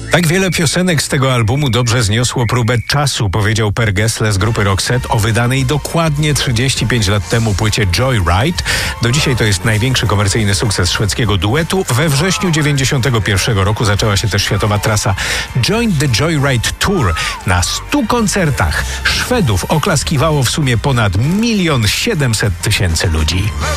Tak wiele piosenek z tego albumu dobrze zniosło próbę czasu, powiedział Per Gessle z grupy Roxette o wydanej dokładnie 35 lat temu płycie Joyride. Do dzisiaj to jest największy komercyjny sukces szwedzkiego duetu. We wrześniu 91 roku zaczęła się też światowa trasa Join the Joyride Tour. Na 100 koncertach Szwedów oklaskiwało w sumie ponad 1 700 000 ludzi.